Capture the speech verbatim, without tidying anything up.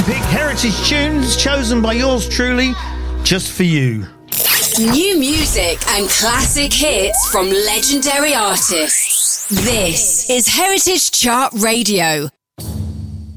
pick Heritage tunes chosen by yours truly, just for you. New music and classic hits from legendary artists. This is Heritage Chart Radio.